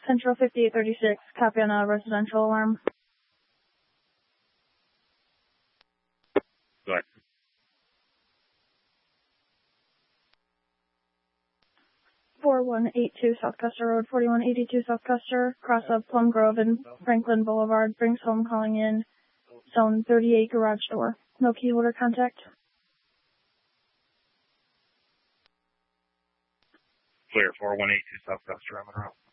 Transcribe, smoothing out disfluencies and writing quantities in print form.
Central 5836, copy on a residential alarm. Go ahead. (4182) South Custer Road, 4182 South Custer, cross of Plum Grove and Franklin Boulevard, brings home calling in zone 38 garage door. No key holder contact. Clear, 4182 South Custer, Monroe.